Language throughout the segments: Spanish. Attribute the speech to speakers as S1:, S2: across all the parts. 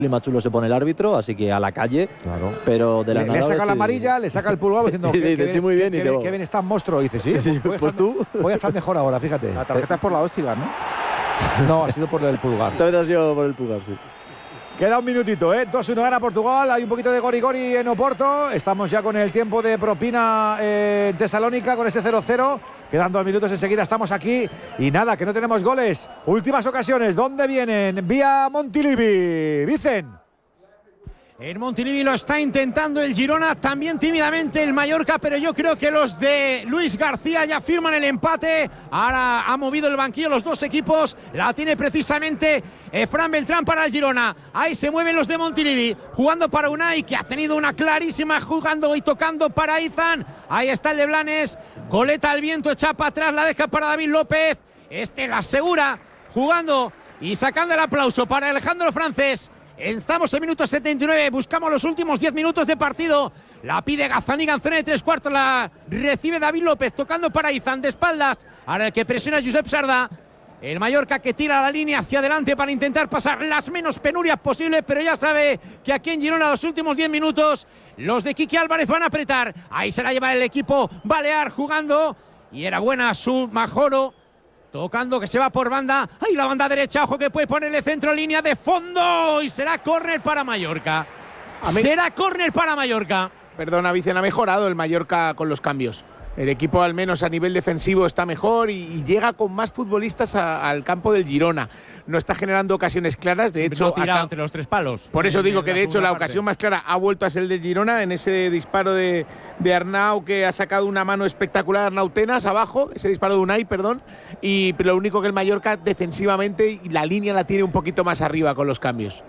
S1: más chulo se pone el árbitro, así que a la calle.
S2: Claro.
S1: Pero de la nada.
S2: Le saca la amarilla, le saca el pulgar diciendo que
S1: sí, muy bien.
S2: Que bien estás, monstruo. Y dice, sí,
S1: pues tú.
S2: Voy a estar mejor ahora, fíjate.
S3: La tarjeta es por la hóstia, ¿no?
S2: No, ha sido por el pulgar.
S1: Esta vez ha sido por el pulgar, sí.
S2: Queda un minutito, 2-1 gana Portugal. Hay un poquito de gori-gori en Oporto. Estamos ya con el tiempo de propina en Tesalónica con ese 0-0. Quedan 2 minutos enseguida, estamos aquí. Y nada, que no tenemos goles. Últimas ocasiones, ¿dónde vienen? Vía Montilivi. Vicen.
S4: En Montilivi lo está intentando el Girona, también tímidamente el Mallorca, pero yo creo que los de Luis García ya firman el empate. Ahora ha movido el banquillo los dos equipos, la tiene precisamente Fran Beltrán para el Girona. Ahí se mueven los de Montilivi, jugando para Unai, que ha tenido una clarísima, jugando y tocando para Izan. Ahí está el de Blanes, goleta al viento, echa para atrás, la deja para David López. La asegura, jugando y sacando el aplauso para Alejandro Francés. Estamos en minuto 79, buscamos los últimos 10 minutos de partido. La pide Gazzaniga en zona de 3/4, la recibe David López, tocando para Izan de espaldas. Ahora el que presiona Josep Sardá. El Mallorca que tira la línea hacia adelante para intentar pasar las menos penurias posibles, pero ya sabe que aquí en Girona los últimos 10 minutos los de Quique Álvarez van a apretar. Ahí se la lleva el equipo balear jugando. Y era buena su Majoro. Tocando, que se va por banda. ¡Ay, la banda derecha! Ojo que puede ponerle centro, línea de fondo. Y será córner para Mallorca. Será córner para Mallorca.
S3: Perdona, Vicen, ha mejorado el Mallorca con los cambios. El equipo, al menos a nivel defensivo, está mejor y llega con más futbolistas al campo del Girona. No está generando ocasiones claras. De hecho,
S4: no ha tirado entre los 3 palos.
S3: Por eso digo que, de hecho, la ocasión más clara ha vuelto a ser el de Girona en ese disparo de Arnau, que ha sacado una mano espectacular, Arnau Tenas, abajo. Ese disparo de Unai, perdón. Pero lo único que el Mallorca, defensivamente, y la línea la tiene un poquito más arriba con los cambios.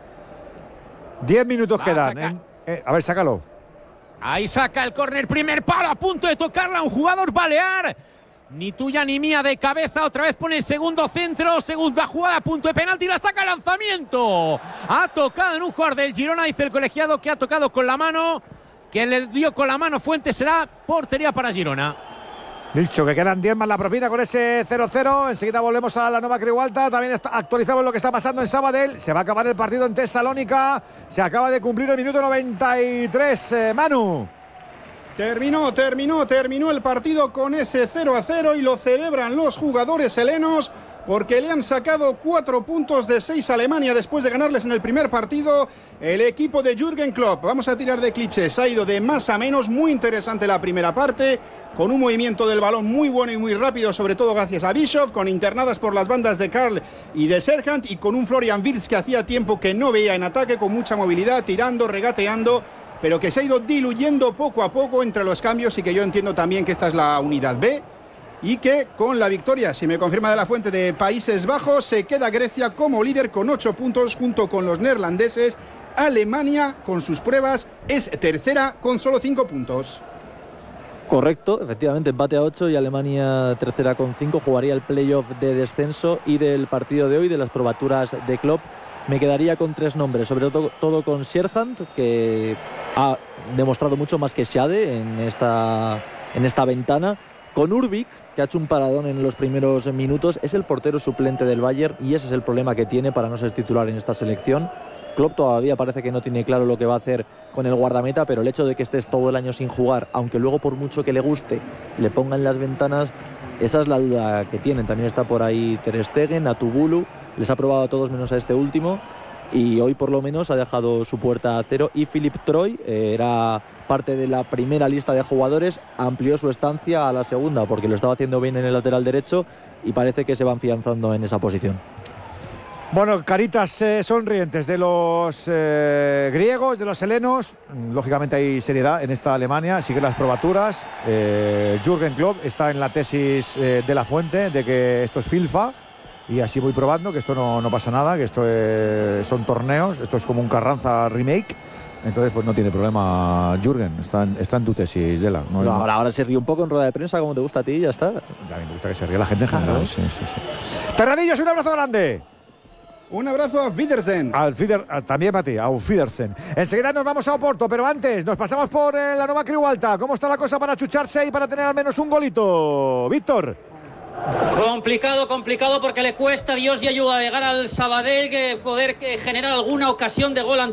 S2: 10 minutos quedan. A ver, sácalo.
S4: Ahí saca el córner, primer palo, a punto de tocarla un jugador balear. Ni tuya ni mía, de cabeza, otra vez pone el segundo centro, segunda jugada, punto de penalti, la saca, lanzamiento. Ha tocado en un jugador del Girona, dice el colegiado que ha tocado con la mano, que le dio con la mano Fuentes, será portería para Girona.
S2: Dicho que quedan 10 más la propina con ese 0-0. Enseguida volvemos a la Nova Creu Alta. También actualizamos lo que está pasando en Sabadell. Se va a acabar el partido en Tesalónica. Se acaba de cumplir el minuto 93. Manu.
S5: Terminó el partido con ese 0-0 y lo celebran los jugadores helenos porque le han sacado 4 puntos de 6 a Alemania después de ganarles en el primer partido. El equipo de Jürgen Klopp, vamos a tirar de clichés, ha ido de más a menos. Muy interesante la primera parte, con un movimiento del balón muy bueno y muy rápido, sobre todo gracias a Bishop, con internadas por las bandas de Karl y de Serhant, y con un Florian Wirtz que hacía tiempo que no veía en ataque, con mucha movilidad, tirando, regateando, pero que se ha ido diluyendo poco a poco entre los cambios, y que yo entiendo también que esta es la unidad B, y que con la victoria, si me confirma de la fuente, de Países Bajos, se queda Grecia como líder con 8 puntos junto con los neerlandeses. Alemania, con sus pruebas, es tercera con solo 5 puntos.
S1: Correcto, efectivamente, empate a 8 y Alemania tercera con 5. Jugaría el playoff de descenso, y del partido de hoy, de las probaturas de Klopp, me quedaría con 3 nombres, sobre todo con Serhant, que ha demostrado mucho más que Schade en esta ventana. Con Urbik, que ha hecho un paradón en los primeros minutos, es el portero suplente del Bayern y ese es el problema que tiene para no ser titular en esta selección. Klopp todavía parece que no tiene claro lo que va a hacer con el guardameta, pero el hecho de que estés todo el año sin jugar, aunque luego por mucho que le guste, le pongan las ventanas, esa es la duda que tienen. También está por ahí Ter Stegen, Atubulu, les ha probado a todos menos a este último, y hoy por lo menos ha dejado su puerta a cero. Y Philip Troy era parte de la primera lista de jugadores, amplió su estancia a la segunda porque lo estaba haciendo bien en el lateral derecho y parece que se van afianzando en esa posición.
S2: Bueno, caritas sonrientes de los griegos, de los helenos. Lógicamente hay seriedad en esta Alemania, sigue las probaturas. Jürgen Klopp está en la tesis de la fuente de que esto es FIFA, y así voy probando que esto no pasa nada, que esto son torneos, esto es como un Carranza remake. Entonces pues no tiene problema Jürgen, está en tu tesis, Dela.
S1: Ahora se ríe un poco en rueda de prensa, como te gusta a ti, y ya está.
S2: Ya me gusta que se ríe la gente en general. Sí. Terradillos, un abrazo grande.
S5: Un abrazo a Wiedersehen.
S2: También para ti, a Wiedersehen. Enseguida nos vamos a Oporto, pero antes nos pasamos por la Nova Creu Alta. ¿Cómo está la cosa para chucharse y para tener al menos un golito? Víctor.
S6: Complicado porque le cuesta Dios y ayuda a llegar al Sabadell, que poder generar alguna ocasión de gol